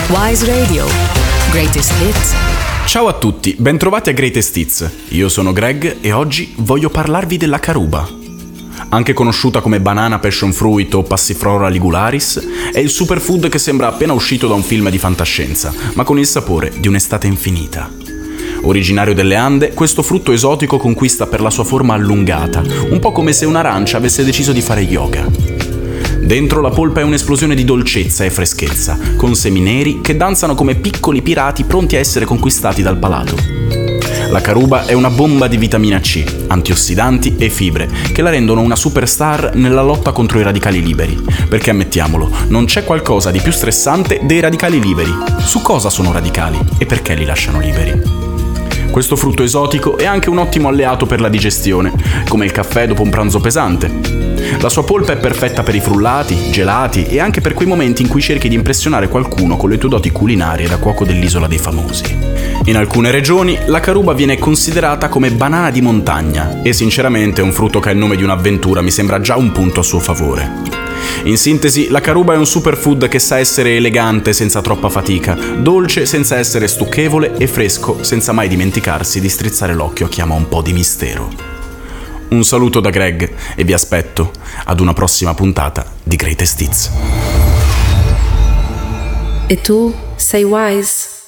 Wise Radio. Greatest Hits. Ciao a tutti, bentrovati a Greatest Hits. Io sono Greg e oggi voglio parlarvi della caruba. Anche conosciuta come banana passion fruit o passiflora ligularis, è il superfood che sembra appena uscito da un film di fantascienza, ma con il sapore di un'estate infinita. Originario delle Ande, questo frutto esotico conquista per la sua forma allungata, un po' come se un'arancia avesse deciso di fare yoga. Dentro la polpa è un'esplosione di dolcezza e freschezza, con semi neri che danzano come piccoli pirati pronti a essere conquistati dal palato. La caruba è una bomba di vitamina C, antiossidanti e fibre, che la rendono una superstar nella lotta contro i radicali liberi. Perché ammettiamolo, non c'è qualcosa di più stressante dei radicali liberi. Su cosa sono radicali e perché li lasciano liberi? Questo frutto esotico è anche un ottimo alleato per la digestione, come il caffè dopo un pranzo pesante. La sua polpa è perfetta per i frullati, gelati e anche per quei momenti in cui cerchi di impressionare qualcuno con le tue doti culinarie da cuoco dell'Isola dei Famosi. In alcune regioni la caruba viene considerata come banana di montagna e sinceramente un frutto che ha il nome di un'avventura mi sembra già un punto a suo favore. In sintesi, la caruba è un superfood che sa essere elegante senza troppa fatica, dolce senza essere stucchevole e fresco senza mai dimenticarsi di strizzare l'occhio a chi ama un po' di mistero. Un saluto da Greg e vi aspetto ad una prossima puntata di Greatest Hits. E tu sei wise?